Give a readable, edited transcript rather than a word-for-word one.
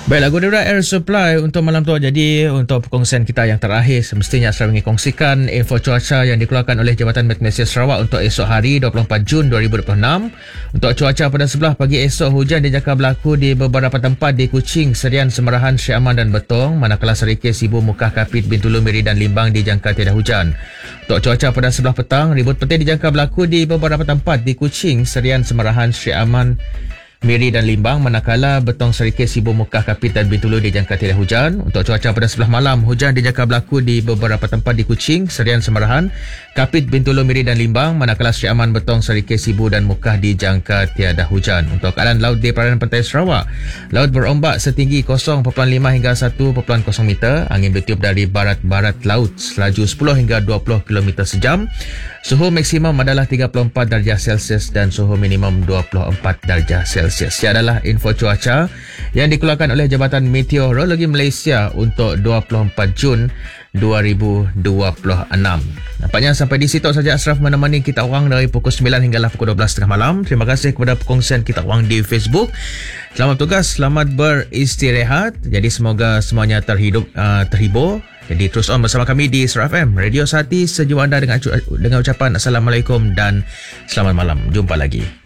Baiklah, Godora Air Supply untuk malam tu. Jadi untuk perkongsian kita yang terakhir, semestinya Ashraf ingin kongsikan info cuaca yang dikeluarkan oleh Jabatan Meteorologi Sarawak untuk esok hari 24 Jun 2026. Untuk cuaca pada sebelah pagi esok, hujan dijangka berlaku di beberapa tempat di Kuching, Serian, Semerahan, Syed Aman dan Betong, manakala Serikis, Sibu, Mukah, Kapit, Bintulu, Miri dan Limbang dijangka tiada hujan. Untuk cuaca pada sebelah petang, ribut petir dijangka berlaku di beberapa tempat di Kuching, Serian, Semerahan, Syed Aman, Miri dan Limbang, manakala Betong, Serikis, Sibu, Mukah, Kapit dan Bintulu dijangka tidak hujan. Untuk cuaca pada sebelah malam, hujan dijangka berlaku di beberapa tempat di Kuching, Serian, Semerahan, Kapit, Bintulu, Miri dan Limbang, manakala Syed Aman, Betong, Serikis, Sibu dan Mukah dijangka tiada hujan. Untuk keadaan laut di perairan pantai Sarawak, laut berombak setinggi 0.5 hingga 1.0 meter, angin bertiup dari barat-barat laut selaju 10 hingga 20 km sejam. Suhu maksimum adalah 34 darjah Celsius dan suhu minimum 24 darjah Celsius. Ia adalah info cuaca yang dikeluarkan oleh Jabatan Meteorologi Malaysia untuk 24 Jun 2026. Nampaknya sampai di situ saja Ashraf menemani kita orang dari pukul 9 hinggalah pukul 12.30 malam. Terima kasih kepada perkongsian kita orang di Facebook. Selamat tugas, selamat beristirahat. Jadi semoga semuanya terhibur. Jadi terus on bersama kami di Surah FM, Radio Sati sejiwa anda dengan ucapan Assalamualaikum dan selamat malam. Jumpa lagi.